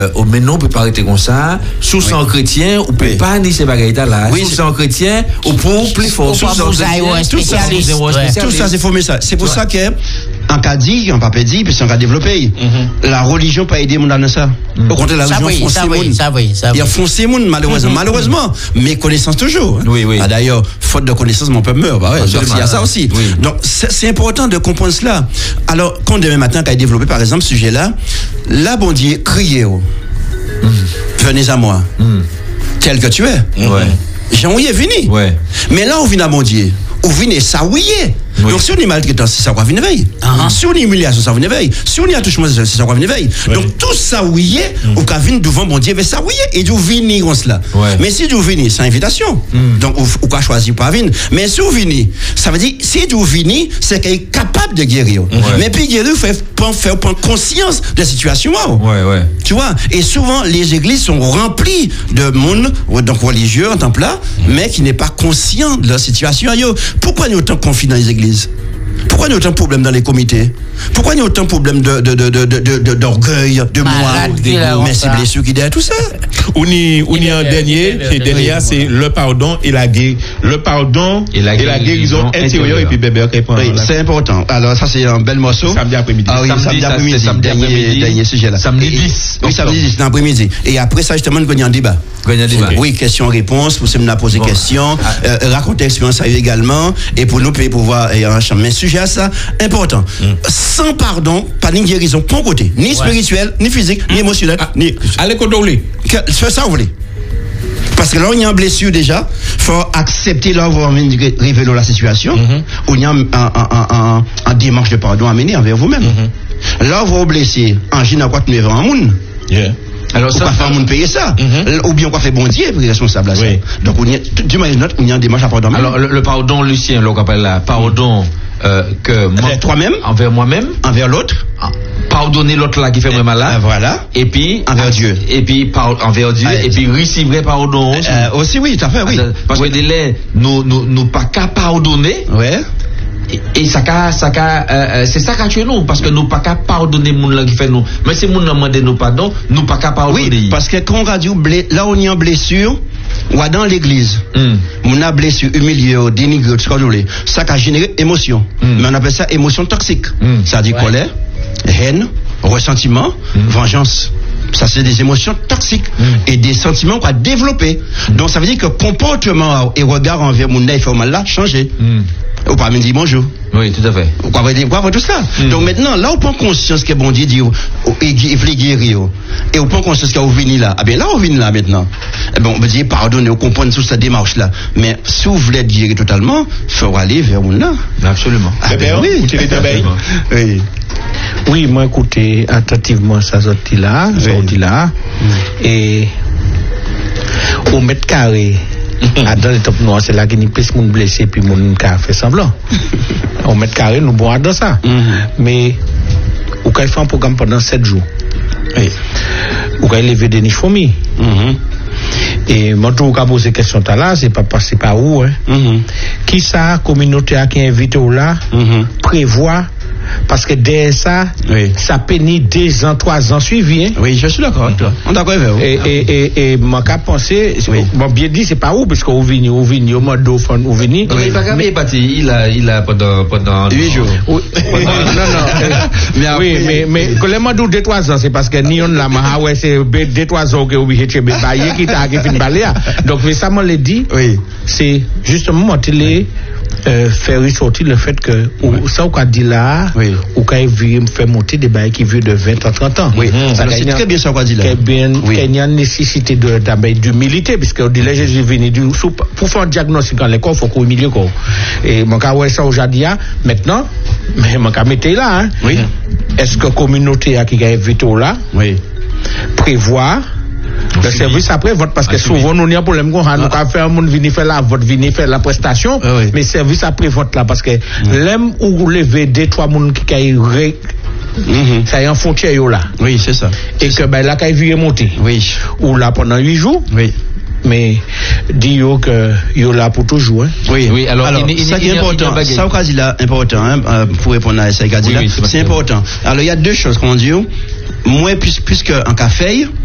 maintenant on peut pas arrêter comme ça sous son chrétien ou peut pas ni ces bagages là sous son chrétien ou pour plus fort sous son tout ça c'est faux message c'est pour ça que en cas dit en pas dit puis en cas développé la religion pas aider mon dans ça au contraire la religion il a foncé monde malheureusement mais connaissance toujours d'ailleurs faute de connaissance mon peuple meurt donc il y a ça aussi donc c'est important de comprendre cela alors quand demain matin quand il développé par exemple ce sujet là bon Dieu criez venez à moi tel que tu es Jean est venu mais là on vient à mon Dieu on vient ça donc si on est maltraitant c'est ça qu'on vient veille si on est humiliation ça vient veille si on est attouchement c'est ça qu'on vient veille donc tout ça on va venir devant mon Dieu mais ça et vous venez comme cela mais si vous venez c'est invitation donc on va choisir pas venir mais si vous venez ça veut dire si vous venez c'est qu'il est capable de guérir mais puis guérir faire prendre conscience de la situation tu vois et souvent les églises sont remplies de monde donc religieux en temps plat mais qui n'est pas conscient de la situation pourquoi il y a autant de conflits dans les églises? Pourquoi il y a autant de problèmes dans les comités? Pourquoi il y a autant de problèmes d'orgueil, de moi, mais c'est blessure qui derrière tout ça? On y un dernier c'est le pardon et la guérison. Le pardon et la guérison intérieure et puis bébé qui prend. Oui, c'est important. Alors ça c'est un bel morceau. Samedi après-midi. Ah oui, samedi après-midi. Dernier sujet là. Samedi 10. Oui, samedi 10 dans l'après-midi. Et après ça justement il y a un débat. Oui, question-réponse pour se me poser question, raconter expérience également et pour nous pouvoir mais sujet à ça important. Sans pardon, pas ni guérison pour côté, ni spirituel, ni physique, ni émotionnel, ni allez contrôler. C'est ça vous voulez. Parce que là, il y a une blessure déjà, il faut accepter là, vous révéler la situation, où il y a un démarche de pardon à mener envers vous-même. Là, vous blessez, en général, quoi tu un monde. Alors, ça, faire monde payer ça. Ou bien, on va faire bon Dieu, pour responsable à ça. Donc, on y a, du moins, il y a un démarche à pardon. Alors, le pardon, Lucien, on appelle la pardon, que envers toi-même, envers moi-même, envers l'autre, pardonner l'autre là qui fait moi mal là, voilà, et puis envers Dieu, et puis envers Dieu, et puis recevoir pardon aussi oui, tout à fait, oui, parce que délai nous pas qu'à pardonner, et ça c'est ça qu'a tué nous parce que nous pas qu'à pardonner moun là qui fait nous, mais si moun demande nous pardon, nous pas qu'à pardonner. Oui, parce que quand on a dit là on y a blessure ou dans l'église, on a blessure, humilié, dénigré, tout ce qu'on voulait. Ça a généré émotion. Mais on appelle ça émotion toxique. Ça dit colère, haine, ressentiment, vengeance. Ça c'est des émotions toxiques et des sentiments qu'on a développés. Donc ça veut dire que comportement et regard envers mon nez fait mal là changer. Ou pas me dire bonjour. Oui, tout à fait. Ou quoi tout ça. Donc maintenant, là, on prend conscience que bon Dieu dit, il faut guérir. Et on prend conscience qu'il venu là. Ah bien là, on vient là maintenant. Bon, on veut dire pardonner, on comprend toute cette démarche là. Mais si vous voulez être guéri totalement, il faut aller vers où là. Absolument. Ah ben oui. Oui. Oui, moi écoutez attentivement ça sorti là, et au mètre carré. Dans les top noirs, c'est là qu'il y a plus de monde blessé puis monde qui a fait semblant. Au mètre carré, nous bois dans ça. Mais ou quand il fait un programme pendant 7 jours. Ou quand il lever des niches fourmis. Et moi tout cas poser question là, c'est pas passer par où Qui ça communauté a qui invité ou là prévoit parce que dès ça ça pénit 2 ans 3 ans suivis oui je suis d'accord avec toi on d'accord avec vous et moi qu'à penser bon bien dit c'est pas où parce qu'on vient au mode d'offre on vient il pas camé parti il a pendant 8 jours non mais que le mode de 3 ans c'est parce que ni on la ouais c'est 2-3 ans que obligé de bailler qui t'a qui fin baler donc récemment le dit c'est justement monter faire ressortir le fait que ça qu'on dit là ou quand il fait monter des bails qui viennent de 20 à 30 ans ça c'est très bien ça qu'on dit là qu'il y a une nécessité d'humilité puisque dit là Jésus venu pour faire un diagnostic dans les corps faut qu'on humilie quoi et mon cas ouais ça aujourd'hui maintenant mais mon cas mettez là est-ce que communauté a qui a invité là prévoir le service après vote parce que souvent nous y a un problème qu'on a nous a fait un monde venir faire la vote venir faire la prestation mais service après vote là parce que l'aime ou lever 2-3 monde qui ça y est en frontière là c'est ça et que ben là quand il monter ou là pendant 8 jours mais dit que yo là pour toujours oui alors ça qui est important ça qu'on dit là important pour répondre à ça c'est important alors il y a 2 choses qu'on dit moi puisque en café